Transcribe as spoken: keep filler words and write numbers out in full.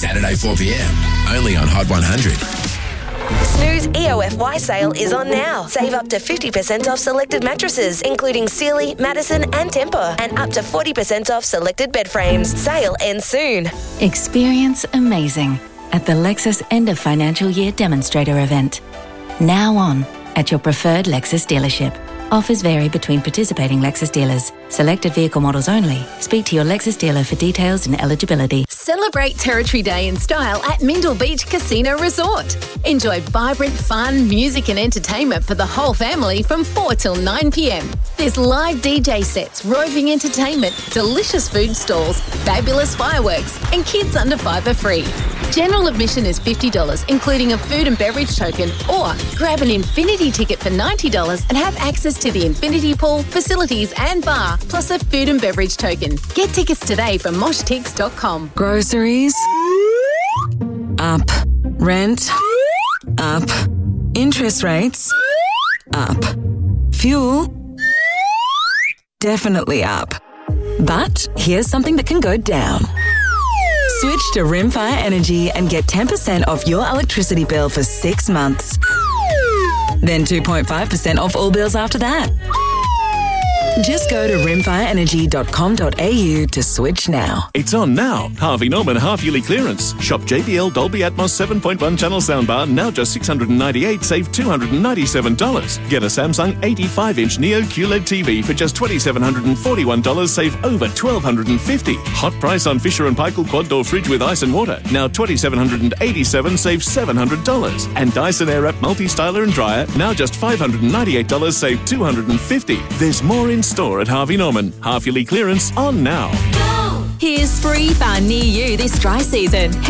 Saturday four p.m, only on Hot one hundred. Snooze E O F Y sale is on now. Save up to fifty percent off selected mattresses, including Sealy, Madison and Tempur, and up to forty percent off selected bed frames. Sale ends soon. Experience amazing at the Lexus End of Financial Year Demonstrator event. Now on at your preferred Lexus dealership. Offers vary between participating Lexus dealers. Selected vehicle models only. Speak to your Lexus dealer for details and eligibility. Celebrate Territory Day in style at Mindle Beach Casino Resort. Enjoy vibrant fun, music and entertainment for the whole family from four till nine p.m. There's live D J sets, roving entertainment, delicious food stalls, fabulous fireworks and kids under five are free. General admission is fifty dollars, including a food and beverage token, or grab an Infinity ticket for ninety dollars and have access to the Infinity Pool, facilities and bar, plus a food and beverage token. Get tickets today from mosh tix dot com. Groceries up. Rent up. Interest rates up. Fuel definitely up. But here's something that can go down. Switch to Rimfire Energy and get ten percent off your electricity bill for six months. Then two point five percent off all bills after that. Just go to rimfire energy dot com dot a u to switch now. It's on now. Harvey Norman half-yearly clearance. Shop J B L Dolby Atmos seven point one channel soundbar, now just six hundred ninety-eight dollars, save two hundred ninety-seven dollars. Get a Samsung eighty-five inch Neo Q L E D T V for just two thousand seven hundred forty-one dollars, save over one thousand two hundred fifty dollars. Hot price on Fisher and Paykel quad door fridge with ice and water, now two thousand seven hundred eighty-seven dollars, save seven hundred dollars. And Dyson Airwrap multi-styler and dryer, now just five hundred ninety-eight dollars, save two hundred fifty dollars. There's more in store at Harvey Norman. Half-yearly clearance on now. Here's free fun near you this dry season.